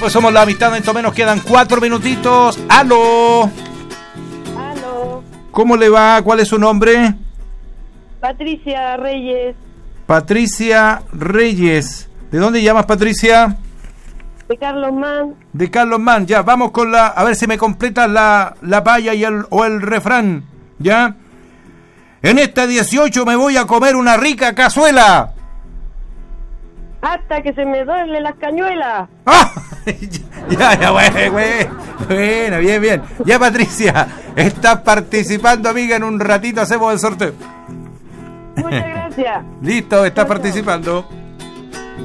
Pues somos la amistad, en menos quedan 4 minutitos. ¡Aló! Aló. ¿Cómo le va? ¿Cuál es su nombre? Patricia Reyes. Patricia Reyes. ¿De dónde llamas, Patricia? De Carlos Mann. De Carlos Mann. Ya, vamos con la... A ver si me completas la palla y el refrán. ¿Ya? En esta 18 me voy a comer una rica cazuela. Hasta que se me duele las cañuelas. ¡Ah! Ya, bueno, bien. Ya, Patricia, estás participando, amiga. En un ratito hacemos el sorteo. Muchas gracias. Listo, estás participando.